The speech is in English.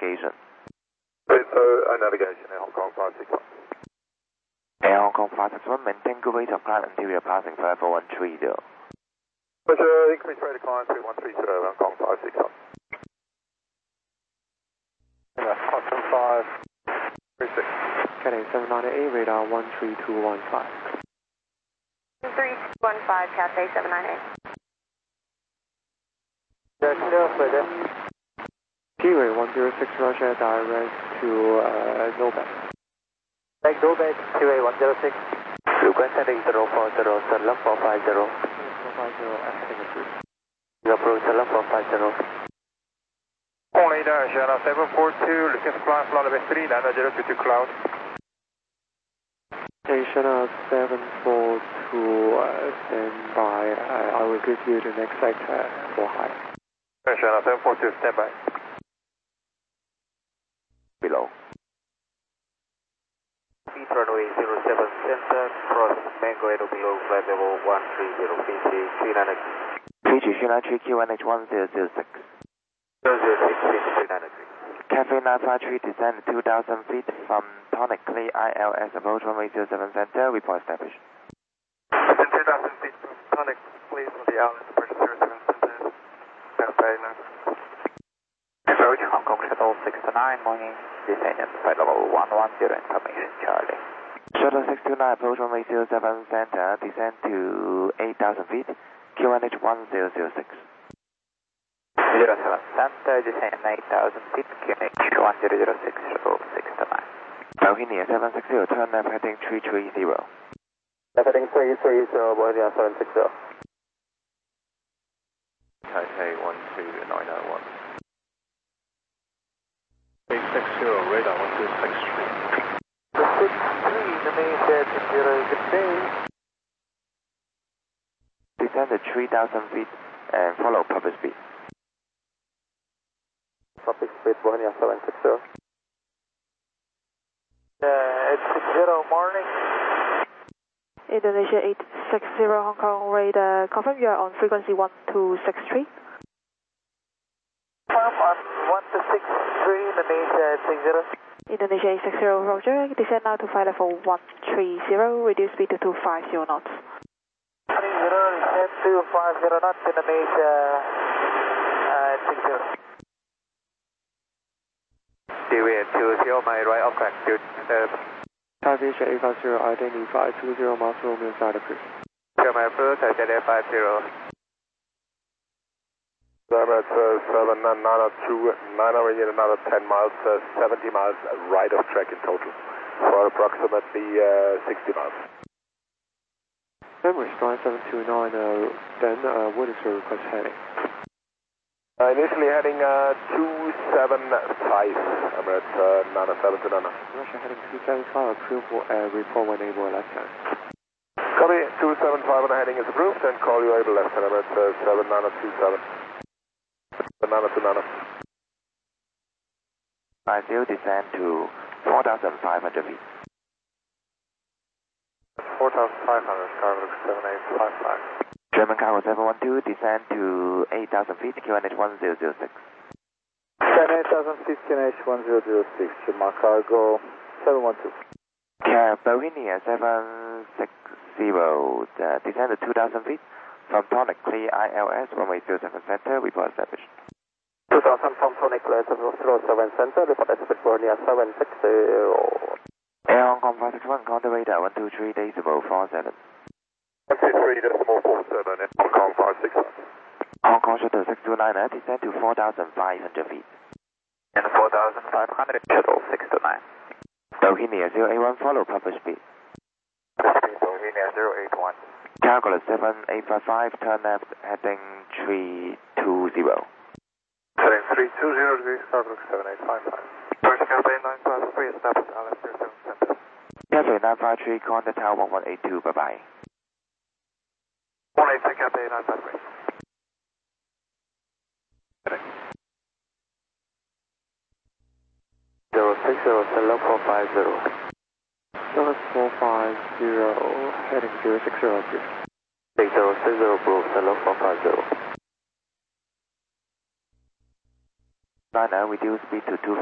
navigation. Navigation, Air Hong Kong 561. Air Hong Kong 561, maintain good rate of climb until you are passing 54130. Increase rate of climb 3130, Hong Kong 561. Quantum 536. Cathay 798, radar 13215. 315, Cathay 798. Kiwi 106, Roger, direct to Nobel. Take Nobel, Kiwi 106. Frequency heading 040, Sunlock 450. 450, heading approved. Approach Sunlock 450. Only there, Channel 742, looking for climb flight level 3, 9022 cloud. Station 742, stand by. I will give you the next sector for high. Channel 742, stand by. Below. Speed runway 07 center, cross Mango Edo below flight level 130, VC 390. Fiji 393, QNH 1006. 006, 393. Cafe 953, descend 2,000 feet from Tonic Clay ILS, approach runway 07 center, report established. Within 2,000 feet from Tonic, please on the ILS, approach 07 center. Cafe 953. Approach Hong Kong Shuttle 629, morning, descendant flight level 110, information Charlie. Shuttle 629, approach runway 07 center, descend to 8,000 feet, QNH 1006. 07 center, descend 8,000 feet, QNH 1006, Shuttle 629. Bohemia 760, turn left heading 330. Left heading 330, Bohemia 760. Taipei 12901. 860, radar 1263. 63, the main jet, 0, good day. Descend to 3,000 feet and follow public speed. Public speed, Bohemia 760. It's 0, morning. Indonesia 860, Hong Kong radar. Confirm you are on frequency 1263. Confirm on 1263, Indonesia 60. Indonesia 860, Roger. Descend now to flight level 130, reduce speed to 250 knots. 30, descend to 50 knots, Indonesia 60. Kiwi 20, my right of track, Taipei 850, identify 20 miles Romeo side approved. my approach, I said 50. That's 792, 9 in another 10 miles, 70 miles right of track in total, for approximately 60 miles. Emirates 9729, then what is your request heading? Initially heading 275, Emirates 907 to Russia heading 275, approval, report when able left hand. Copy, 275 on the heading is approved, and call you able left hand, Emirates 7927. 929. 50, descend to 4,500 feet. 4,500, Carver 7855. German Cargo 712, descend to 8,000 feet, QNH 1006. 8,000 feet, QNH 1006, German Cargo 712. Bohemia 760, descend to 2,000 feet from Tonic Clay ILS, runway 07 center, report established. 2000 from Tonic Clay 07 center, report established, Bohemia 760. Air Hong Kong 561, counter radar 123.47. 123.47, Hong Kong 561. Hong Kong Shuttle 629, descend to 4,500 feet. And 4,500, Shuttle 629. Bohemia 081, follow public speed. Bohemia 081. Calculus 7855, turn left heading 320. Heading 320 degrees, Carver 7855. First Cafe 953, establish ILS 07 center. Cafe 953, contact tower 1182, bye-bye. 183 Cafe 953. Heading. 060, Sunlock 450. Sunlock 450, heading 060, approved. 6060, approved, Sunlock 450. Now reduce speed to 250